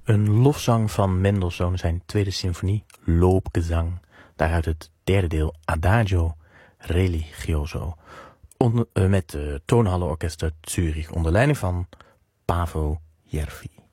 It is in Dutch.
Een lofzang van Mendelssohn, zijn tweede symfonie, Loopgezang. Daaruit het derde deel, Adagio Religioso. Met de Toonhallenorkest uit Zurich, onder leiding van Paavo Järvi.